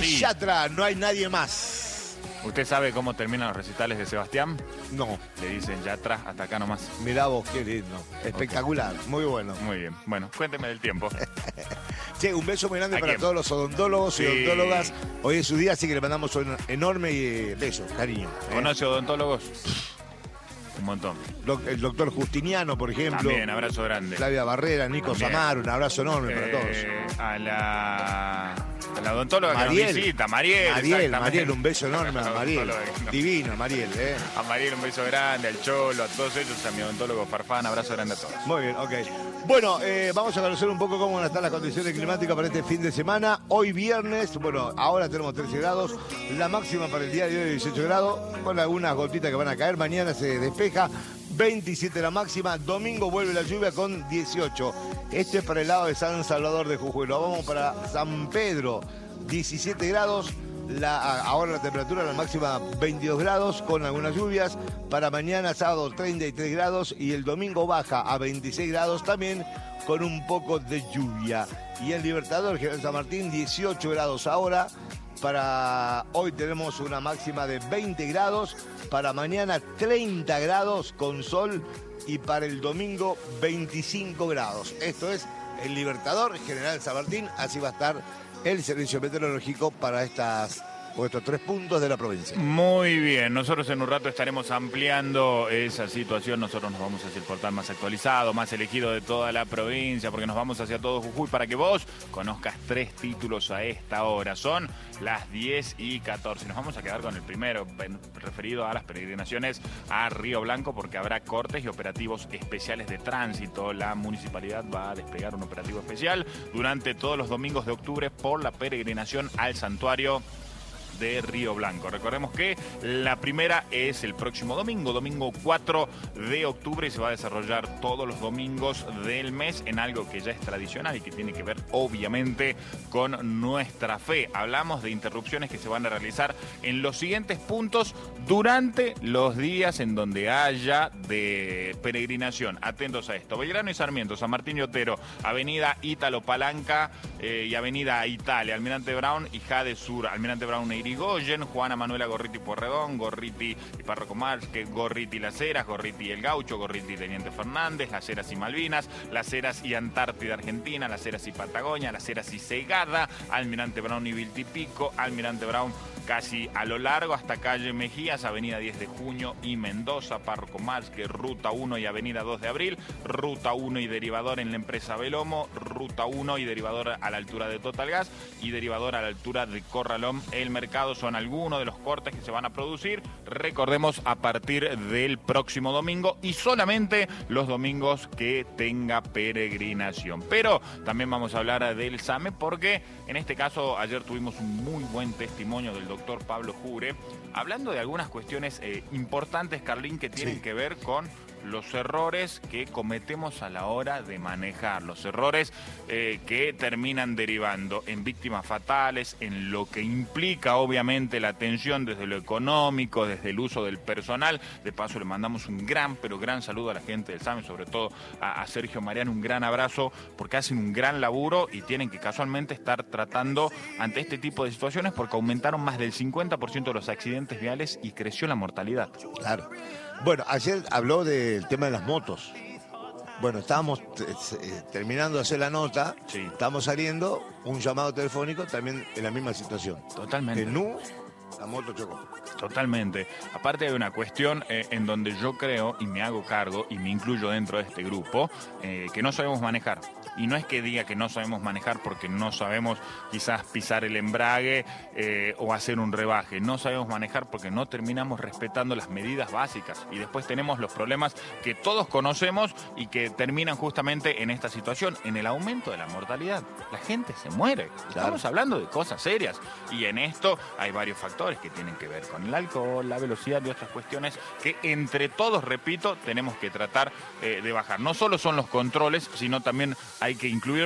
sí. Yatra, no hay nadie más. ¿Usted sabe cómo terminan los recitales de Sebastián? No, Le dicen Yatra, hasta acá nomás. mirá vos, qué lindo. Espectacular, muy bueno. Muy bien. Bueno, cuénteme del tiempo. Che, un beso muy grande ¿A para quién? todos los odontólogos Sí. y odontólogas. Hoy es su día, así que le mandamos un enorme beso, cariño. ¿Conoce odontólogos? Un montón. El doctor Justiniano, por ejemplo. También, abrazo grande. Flavia Barrera, Nico También. Samar, un abrazo enorme para todos. A la odontóloga que Mariel. nos visita, Mariel. Mariel, exactamente. Mariel, un beso enorme a La Mariel. odontóloga que nos- Divino, Mariel, A Mariel un beso grande, al Cholo, a todos ellos, a mi odontólogo Farfán, abrazo grande a todos. Muy bien, ok. Bueno, vamos a conocer un poco cómo van a estar las condiciones climáticas para este fin de semana. Hoy viernes, bueno, ahora tenemos 13 grados. La máxima para el día de hoy 18 grados, con algunas gotitas que van a caer. Mañana se despeja, 27 la máxima. Domingo vuelve la lluvia con 18. Este es para el lado de San Salvador de Jujuy. Lo vamos para San Pedro, 17 grados. Ahora la temperatura, la máxima 22 grados con algunas lluvias. Para mañana sábado 33 grados y el domingo baja a 26 grados también con un poco de lluvia. Y el Libertador, General San Martín, 18 grados ahora. Para hoy tenemos una máxima de 20 grados. Para mañana 30 grados con sol. Y para el domingo 25 grados. Esto es el Libertador, General San Martín. Así va a estar el servicio meteorológico para estos 3 puntos de la provincia. Muy bien, nosotros en un rato estaremos ampliando esa situación. Nosotros nos vamos hacia el portal más actualizado, más elegido de toda la provincia, porque nos vamos hacia todo Jujuy para que vos conozcas 3 títulos a esta hora. Son las 10:14. Nos vamos a quedar con el primero, referido a las peregrinaciones a Río Blanco, porque habrá cortes y operativos especiales de tránsito. La municipalidad va a desplegar un operativo especial durante todos los domingos de octubre por la peregrinación al santuario de Río Blanco. Recordemos que la primera es el próximo domingo 4 de octubre, y se va a desarrollar todos los domingos del mes en algo que ya es tradicional y que tiene que ver obviamente con nuestra fe. Hablamos de interrupciones que se van a realizar en los siguientes puntos durante los días en donde haya de peregrinación. Atentos a esto: Belgrano y Sarmiento, San Martín y Otero, Avenida Ítalo Palanca y Avenida Italia, Almirante Brown y Jade Sur, Almirante Brown e Irigoyen, Juana Manuela Gorriti Puerredón, Gorriti y Párroco Márquez, Gorriti Las Heras, Gorriti y El Gaucho, Gorriti y Teniente Fernández, Las Heras y Malvinas, Las Heras y Antártida Argentina, Las Heras y Patagonia, Las Heras y Segada, Almirante Brown y Viltipico, Almirante Brown casi a lo largo hasta calle Mejías, Avenida 10 de Junio y Mendoza, Párroco Márquez, Ruta 1 y Avenida 2 de Abril, Ruta 1 y derivador en la empresa Belomo, Ruta 1 y derivador a la altura de Total Gas y derivador a la altura de Corralón El Mercado. Son algunos de los cortes que se van a producir, recordemos, a partir del próximo domingo, y solamente los domingos que tenga peregrinación. Pero también vamos a hablar del SAME, porque en este caso ayer tuvimos un muy buen testimonio del doctor Pablo Jure, hablando de algunas cuestiones importantes, Carlín, que tienen que ver con los errores que cometemos a la hora de manejar, los errores que terminan derivando en víctimas fatales, en lo que implica obviamente la atención desde lo económico, desde el uso del personal. De paso le mandamos un gran, pero gran saludo a la gente del SAME, sobre todo a Sergio Mariano, un gran abrazo, porque hacen un gran laburo y tienen que casualmente estar tratando ante este tipo de situaciones, porque aumentaron más del 50% de los accidentes viales y creció la mortalidad. Claro. Bueno, ayer habló del tema de las motos. Bueno, estábamos terminando de hacer la nota, Sí. estamos saliendo, un llamado telefónico también en la misma situación. Totalmente. De Nu, la moto chocó. Totalmente. Aparte hay una cuestión en donde yo creo, y me hago cargo, y me incluyo dentro de este grupo, que no sabemos manejar. Y no es que diga que no sabemos manejar porque no sabemos quizás pisar el embrague o hacer un rebaje. No sabemos manejar porque no terminamos respetando las medidas básicas. Y después tenemos los problemas que todos conocemos y que terminan justamente en esta situación, en el aumento de la mortalidad. La gente se muere. Estamos hablando de cosas serias. Y en esto hay varios factores que tienen que ver con el alcohol, la velocidad y otras cuestiones que entre todos, repito, tenemos que tratar de bajar. No solo son los controles, sino también hay que incluir